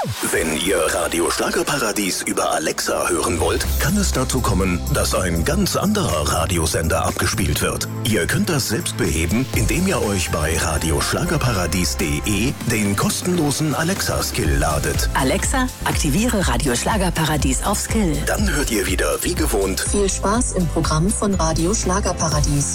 Wenn ihr Radio Schlagerparadies über Alexa hören wollt, kann es dazu kommen, dass ein ganz anderer Radiosender abgespielt wird. Ihr könnt das selbst beheben, indem ihr euch bei radioschlagerparadies.de den kostenlosen Alexa-Skill ladet. Alexa, aktiviere Radio Schlagerparadies auf Skill. Dann hört ihr wieder, wie gewohnt, viel Spaß im Programm von Radio Schlagerparadies.